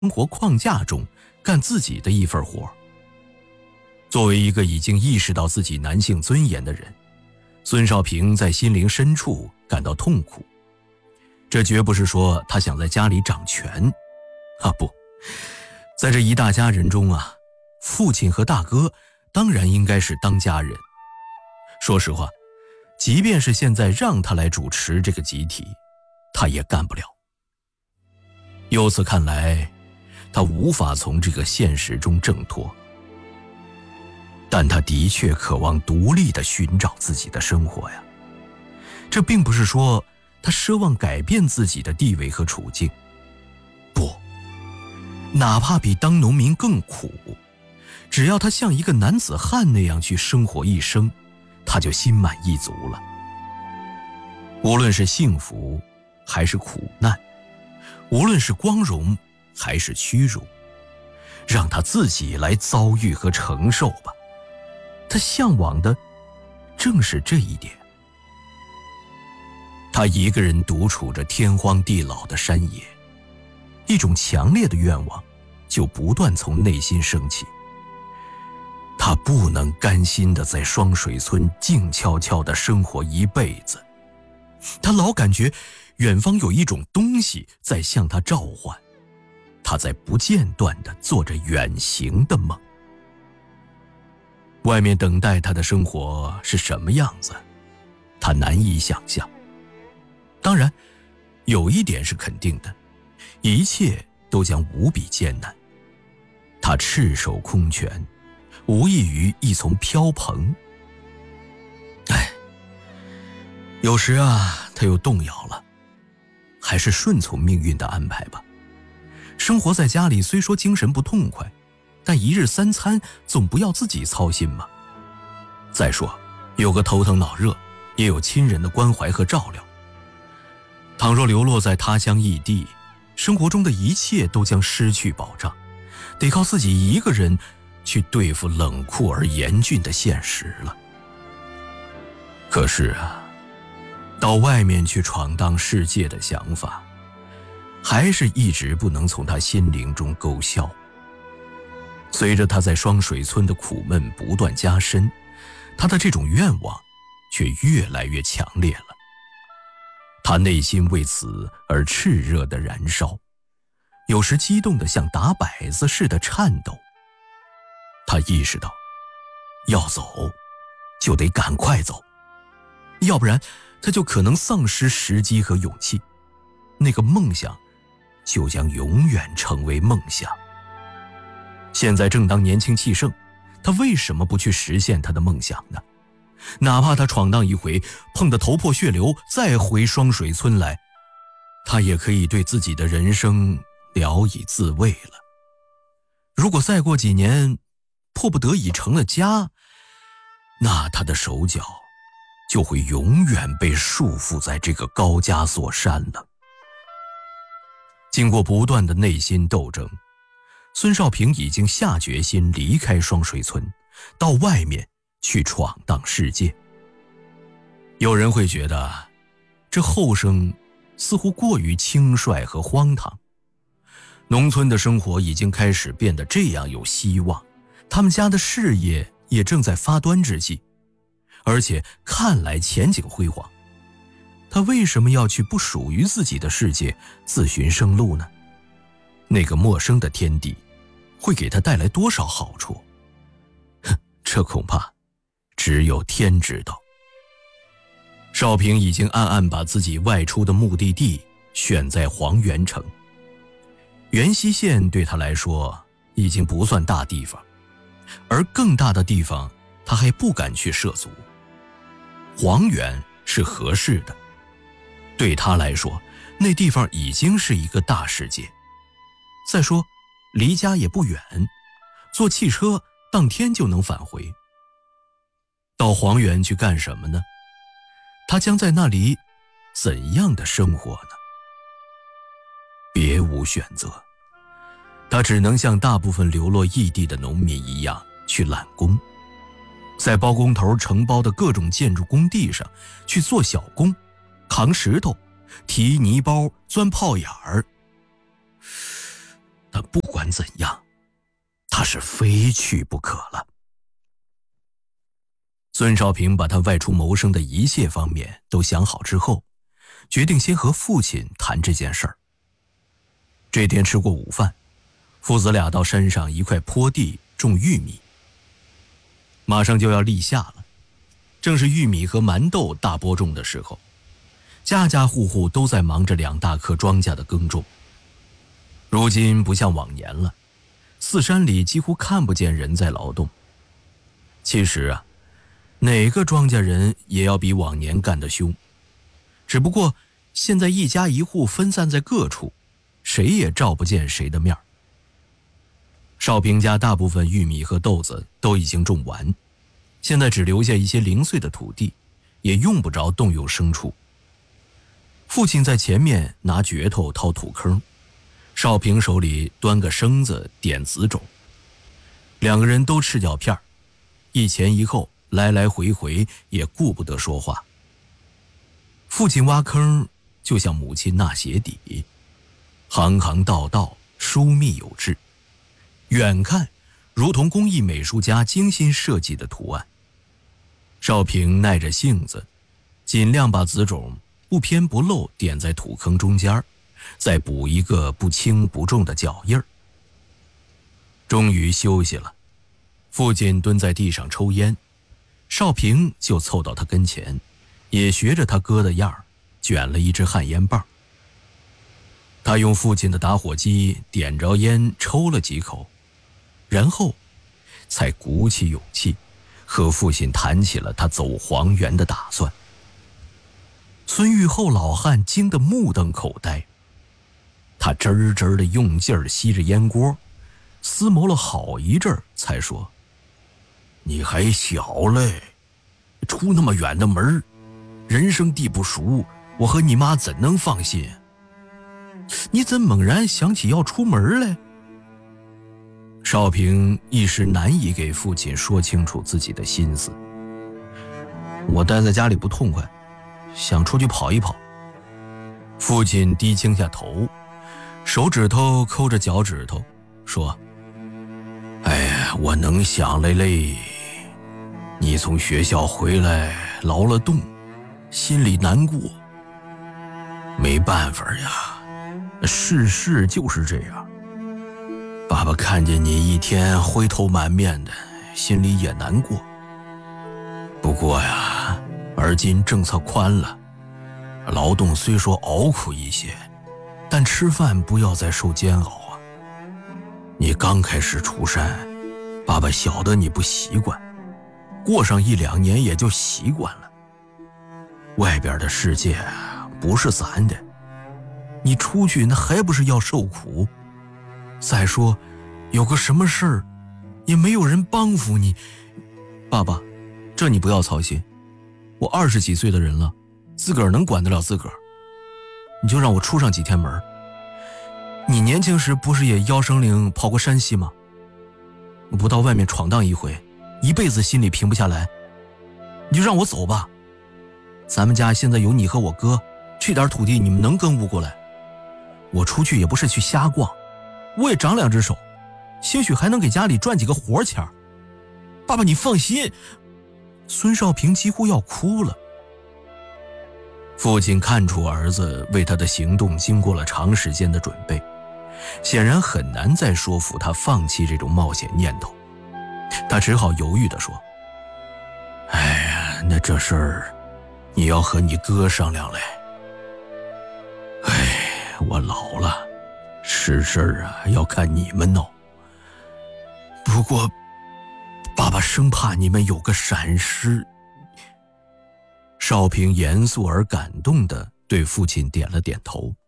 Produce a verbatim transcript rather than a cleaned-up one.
活框架中干自己的一份活。作为一个已经意识到自己男性尊严的人，孙少平在心灵深处感到痛苦。这绝不是说他想在家里掌权啊，不，在这一大家人中啊，父亲和大哥当然应该是当家人。说实话，即便是现在让他来主持这个集体，他也干不了。由此看来，他无法从这个现实中挣脱。但他的确渴望独立地寻找自己的生活呀。这并不是说他奢望改变自己的地位和处境，不，哪怕比当农民更苦，只要他像一个男子汉那样去生活一生，他就心满意足了。无论是幸福还是苦难，无论是光荣还是屈辱，让他自己来遭遇和承受吧。他向往的正是这一点。他一个人独处着天荒地老的山野，一种强烈的愿望就不断从内心升起。他不能甘心地在双水村静悄悄地生活一辈子，他老感觉远方有一种东西在向他召唤，他在不间断地做着远行的梦。外面等待他的生活是什么样子，他难以想象。当然，有一点是肯定的，一切都将无比艰难。他赤手空拳，无异于一丛飘蓬。唉，有时啊，他又动摇了，还是顺从命运的安排吧。生活在家里虽说精神不痛快，但一日三餐总不要自己操心嘛。再说，有个头疼脑热，也有亲人的关怀和照料。倘若流落在他乡异地，生活中的一切都将失去保障，得靠自己一个人去对付冷酷而严峻的现实了。可是啊，到外面去闯荡世界的想法，还是一直不能从他心灵中勾销。随着他在双水村的苦闷不断加深，他的这种愿望却越来越强烈了。他内心为此而炽热的燃烧，有时激动得像打摆子似的颤抖。他意识到，要走就得赶快走，要不然他就可能丧失时机和勇气，那个梦想就将永远成为梦想。现在正当年轻气盛，他为什么不去实现他的梦想呢？哪怕他闯荡一回，碰得头破血流，再回双水村来，他也可以对自己的人生聊以自慰了。如果再过几年迫不得已成了家，那他的手脚就会永远被束缚在这个高加索山了。经过不断的内心斗争，孙少平已经下决心离开双水村，到外面去闯荡世界。有人会觉得，这后生似乎过于轻率和荒唐。农村的生活已经开始变得这样有希望，他们家的事业也正在发端之际，而且看来前景辉煌。他为什么要去不属于自己的世界自寻生路呢？那个陌生的天地会给他带来多少好处？哼，这恐怕只有天知道。少平已经暗暗把自己外出的目的地选在黄原城。原西县对他来说已经不算大地方，而更大的地方他还不敢去涉足。黄原是合适的，对他来说，那地方已经是一个大世界。再说，离家也不远，坐汽车当天就能返回。到黄原去干什么呢？他将在那里怎样的生活呢？别无选择，他只能像大部分流落异地的农民一样去揽工，在包工头承包的各种建筑工地上去做小工，扛石头，提泥包，钻炮眼儿。 但不管怎样，他是非去不可了。孙少平把他外出谋生的一切方面都想好之后，决定先和父亲谈这件事儿。这天吃过午饭，父子俩到山上一块坡地种玉米。马上就要立夏了，正是玉米和馒豆大播种的时候，家家户户都在忙着两大棵庄稼的耕种。如今不像往年了，四山里几乎看不见人在劳动。其实啊，哪个庄稼人也要比往年干得凶，只不过现在一家一户分散在各处，谁也照不见谁的面儿。少平家大部分玉米和豆子都已经种完，现在只留下一些零碎的土地，也用不着动用牲畜。父亲在前面拿镢头掏土坑，少平手里端个绳子点子种。两个人都赤脚片儿，一前一后，来来回回也顾不得说话。父亲挖坑就像母亲纳鞋底，行行道道疏密有致，远看如同工艺美术家精心设计的图案。少平耐着性子，尽量把子种不偏不漏点在土坑中间，再补一个不轻不重的脚印儿。终于休息了，父亲蹲在地上抽烟，少平就凑到他跟前，也学着他哥的样儿，卷了一支旱烟棒。他用父亲的打火机点着烟抽了几口，然后才鼓起勇气和父亲谈起了他走黄原的打算。孙玉厚老汉惊得目瞪口呆，他吱儿吱儿的用劲儿吸着烟锅，思谋了好一阵儿，才说：“你还小嘞，出那么远的门，人生地不熟，我和你妈怎能放心？你怎猛然想起要出门来？”少平一时难以给父亲说清楚自己的心思。我待在家里不痛快，想出去跑一跑。父亲低倾下头，手指头抠着脚趾头，说：“哎呀，我能想来嘞，你从学校回来劳了动，心里难过。没办法呀，世事就是这样。爸爸看见你一天灰头满面的，心里也难过。不过呀，而今政策宽了，劳动虽说熬苦一些，但吃饭不要再受煎熬啊。你刚开始出山，爸爸晓得你不习惯，过上一两年也就习惯了。外边的世界不是咱的，你出去那还不是要受苦？再说有个什么事儿也没有人帮扶你。爸爸，这你不要操心，我二十几岁的人了，自个儿能管得了自个儿。你就让我出上几天门。你年轻时不是也摇绳岭跑过山西吗？不到外面闯荡一回，一辈子心里平不下来。你就让我走吧，咱们家现在有你和我哥，这点土地你们能耕不过来。我出去也不是去瞎逛，我也长两只手，兴许还能给家里赚几个活钱。爸爸你放心。孙少平几乎要哭了。父亲看出儿子为他的行动经过了长时间的准备，显然很难再说服他放弃这种冒险念头。他只好犹豫地说：“哎呀，那这事儿你要和你哥商量嘞。哎，我老了，是事儿啊要看你们闹。不过爸爸生怕你们有个闪失。”少平严肃而感动地对父亲点了点头。